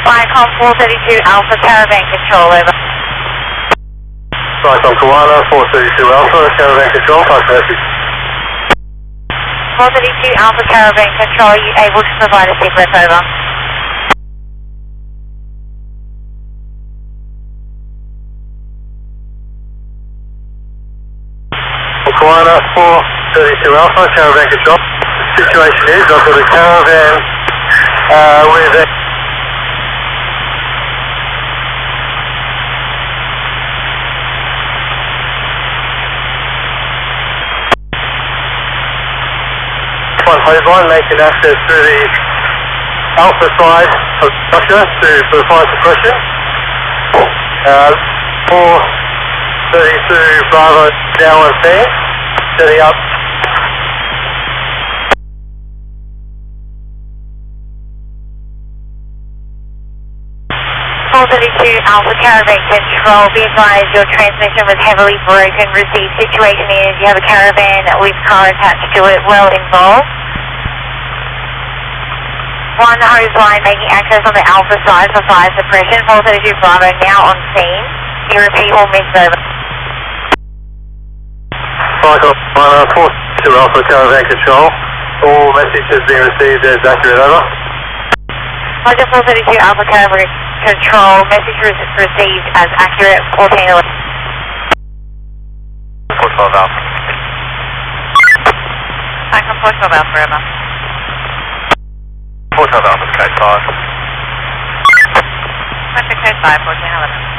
Viacom 432 Alpha Caravan Control, over. Viacom Koala 432 Alpha, Caravan Control, pass message. 432 Alpha Caravan Control, are you able to provide a sequence, over? Koala 432 Alpha, Caravan Control. The situation is I've got a caravan with a one hose line making access through the alpha side of the structure for fire suppression. 432 Bravo now on scene, setting up. 432 Alpha Caravan Control, be advised your transmission was heavily broken. Received situation is you have a caravan with car attached to it, well involved. One hose line making access on the Alpha side for fire suppression. 432 Bravo now on scene. You repeat all miss, over. Viacom 432 Alpha Caravan Control. All messages being received as accurate, over. Roger 432 Alpha Caravan Control, message received as accurate, 1411. 412 Alpha. Viacom 412 Alpha, over. 412 Alpha, code 5. Roger code 5, 1411.